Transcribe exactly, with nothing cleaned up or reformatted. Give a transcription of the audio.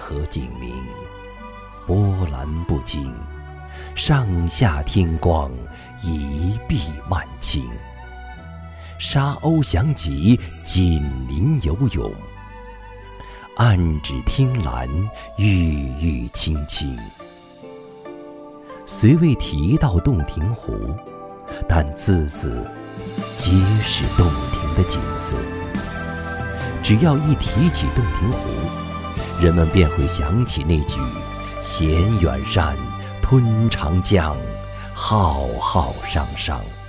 河景明，波澜不惊，上下天光，一碧万顷。沙鸥翔集，锦鳞游泳，岸芷汀兰，郁郁青青。虽未提到洞庭湖，但字字皆是洞庭的景色。只要一提起洞庭湖，人们便会想起那句衔远山，吞长江，浩浩汤汤。